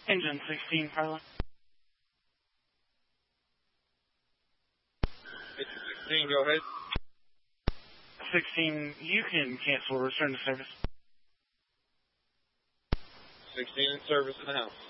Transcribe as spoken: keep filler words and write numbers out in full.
Engine sixteen, pilot. Engine sixteen, go ahead. sixteen, you can cancel, return to service. sixteen in service in the house.